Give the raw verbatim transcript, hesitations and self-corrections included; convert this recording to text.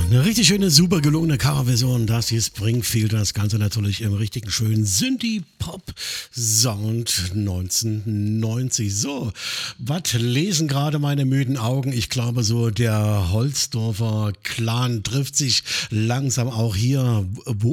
Eine richtig schöne, super gelungene Coverversion. Das hier ist Springfield. Das Ganze natürlich im richtigen schönen Synthie-Pop-Sound neunzehnhundertneunzig. So, was lesen gerade meine müden Augen? Ich glaube so, der Holzdorfer Clan trifft sich langsam auch hier, wo